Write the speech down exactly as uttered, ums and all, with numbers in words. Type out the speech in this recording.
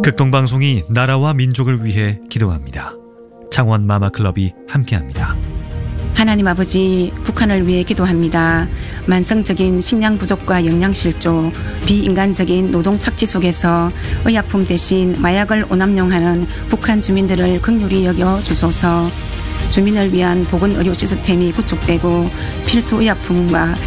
극동방송이 나라와 민족을 위해 기도합니다. 창원 마마클럽이 함께합니다. 하나님 아버지, 북한을 위해 기도합니다. 만성적인 식량 부족과 영양 실조, 비인간적인 노동 착취 속에서 의약품 대신 마약을 오남용하는 북한 주민들을 긍휼히 여겨 주소서. 주민을 위한 보건의료 시스템이 구축되고 필수 의약품과